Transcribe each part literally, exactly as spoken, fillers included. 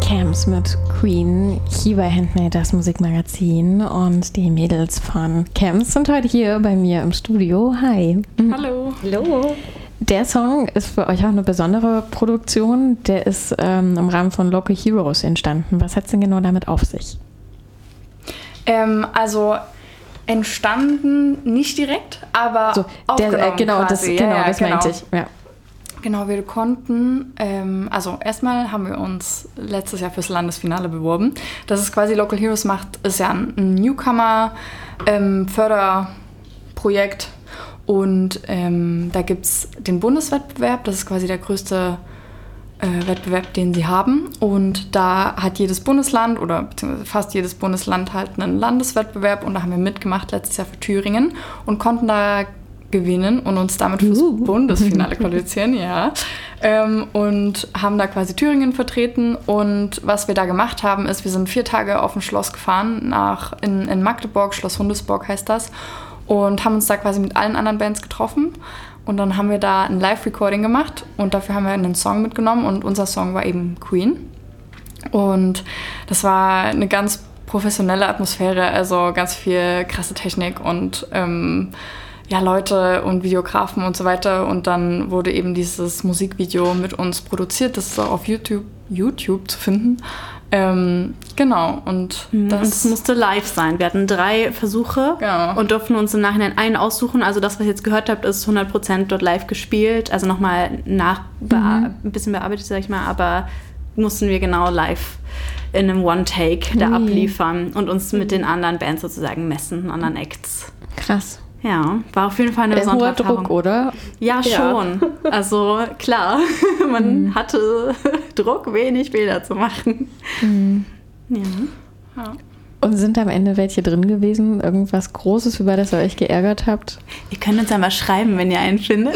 Camps mit Queen, hier bei Handmade, das Musikmagazin. Und die Mädels von Camps sind heute hier bei mir im Studio. Hi. Hallo. Hallo. Der Song ist für euch auch eine besondere Produktion. Der ist ähm, im Rahmen von Local Heroes entstanden. Was hat es denn genau damit auf sich? Ähm, also entstanden nicht direkt, aber so, aufgenommen der, äh, genau, quasi. das, genau, ja, ja, das genau. meinte ich. Ja. Genau, wir konnten, ähm, also erstmal haben wir uns letztes Jahr fürs Landesfinale beworben. Das ist quasi Local Heroes macht, ist ja ein Newcomer-Förderprojekt. Ähm, und ähm, da gibt es den Bundeswettbewerb, das ist quasi der größte äh, Wettbewerb, den sie haben. Und da hat jedes Bundesland oder beziehungsweise fast jedes Bundesland halt einen Landeswettbewerb. Und da haben wir mitgemacht letztes Jahr für Thüringen und konnten da gewinnen und uns damit fürs uh. Bundesfinale qualifizieren, ja. Ähm, und haben da quasi Thüringen vertreten. Und was wir da gemacht haben, ist, wir sind vier Tage auf ein Schloss gefahren, nach, in, in Magdeburg, Schloss Hundesburg heißt das, und haben uns da quasi mit allen anderen Bands getroffen. Und dann haben wir da ein Live-Recording gemacht und dafür haben wir einen Song mitgenommen und unser Song war eben Queen. Und das war eine ganz professionelle Atmosphäre, also ganz viel krasse Technik und ähm, ja, Leute und Videografen und so weiter. Und dann wurde eben dieses Musikvideo mit uns produziert. Das ist auch auf YouTube, YouTube zu finden. Ähm, genau. Und mhm, das, und es musste live sein. Wir hatten drei Versuche genau. und durften uns im Nachhinein einen aussuchen. Also das, was ihr jetzt gehört habt, ist hundert Prozent dort live gespielt. Also nochmal nach mhm. ein bisschen bearbeitet, sag ich mal. Aber mussten wir genau live in einem One-Take da abliefern und uns mit den anderen Bands sozusagen messen, anderen Acts. Krass. Ja, war auf jeden Fall eine besondere Erfahrung. Druck, oder? Ja, schon. Ja. Also klar, man mhm. hatte Druck, wenig Bilder zu machen. Mhm. Ja. ja. Und sind am Ende welche drin gewesen? Irgendwas Großes, über das ihr euch geärgert habt? Ihr könnt uns ja mal schreiben, wenn ihr einen findet.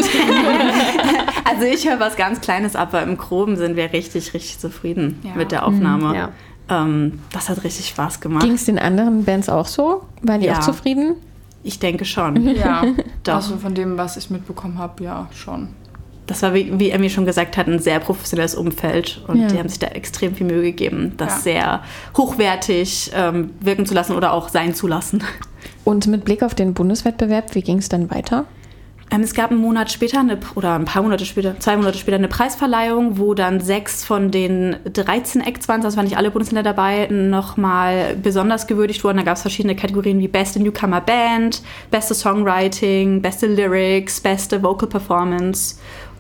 Also ich höre was ganz Kleines, aber im Groben sind wir richtig, richtig zufrieden ja. mit der Aufnahme. Mhm, ja. ähm, das hat richtig Spaß gemacht. Ging es den anderen Bands auch so? Waren die ja. auch zufrieden? Ich denke schon. Ja, doch. Also von dem, was ich mitbekommen habe, ja, schon. Das war, wie, wie Emmy schon gesagt hat, ein sehr professionelles Umfeld und ja. die haben sich da extrem viel Mühe gegeben, das ja. sehr hochwertig ähm, wirken zu lassen oder auch sein zu lassen. Und mit Blick auf den Bundeswettbewerb, wie ging es dann weiter? Ähm, es gab einen Monat später, eine, oder ein paar Monate später, zwei Monate später eine Preisverleihung, wo dann sechs von den dreizehn Acts waren, das waren nicht alle Bundesländer dabei, nochmal besonders gewürdigt wurden. Da gab es verschiedene Kategorien wie Beste Newcomer Band, Beste Songwriting, Beste Lyrics, Beste Vocal Performance.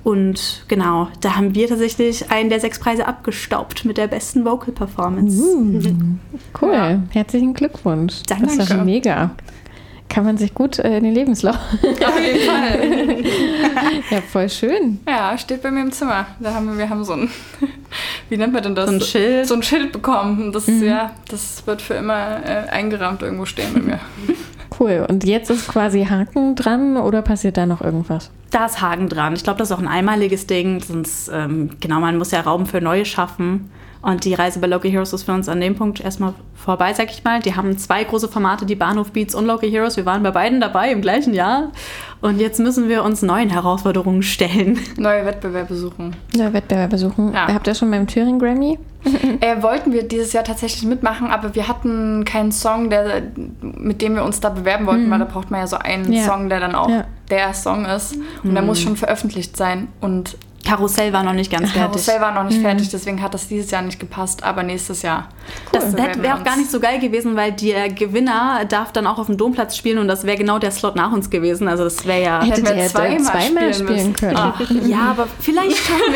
Und genau, da haben wir tatsächlich einen der sechs Preise abgestaubt mit der besten Vocal Performance. Uh, cool, ja. Herzlichen Glückwunsch. Danke. Das ist doch mega. Kann man sich gut äh, in den Lebenslauf. Auf jeden Fall. Ja, voll schön. Ja, steht bei mir im Zimmer. Da haben wir, wir haben so ein, wie nennt man denn das? So ein Schild. So ein Schild bekommen. Das, mhm. ja, das wird für immer äh, eingerahmt irgendwo stehen bei mir. Cool. Und jetzt ist quasi Haken dran oder passiert da noch irgendwas? Da ist Haken dran. Ich glaube, das ist auch ein einmaliges Ding. Sonst, ähm, genau, man muss ja Raum für Neue schaffen. Und die Reise bei Local Heroes ist für uns an dem Punkt erstmal vorbei, sag ich mal. Die haben zwei große Formate, die Bahnhof Beats und Local Heroes. Wir waren bei beiden dabei im gleichen Jahr. Und jetzt müssen wir uns neuen Herausforderungen stellen. Neue Wettbewerbe suchen. Neue Wettbewerbe suchen. Ja. Habt ihr schon beim Thüringen Grammy? Äh, wollten wir dieses Jahr tatsächlich mitmachen, aber wir hatten keinen Song, der, mit dem wir uns da bewerben wollten, mhm. weil da braucht man ja so einen ja. Song, der dann auch ja. der Song ist. Und mhm. der muss schon veröffentlicht sein. Und Karussell war noch nicht ganz fertig. Karussell war noch nicht mhm. fertig, deswegen hat das dieses Jahr nicht gepasst, aber nächstes Jahr. Cool. Das wäre auch gar nicht so geil gewesen, weil der Gewinner darf dann auch auf dem Domplatz spielen und das wäre genau der Slot nach uns gewesen. Also das wäre ja... Hättet wir ihr zweimal, zweimal spielen, spielen können. Ach, ja, aber vielleicht schaffen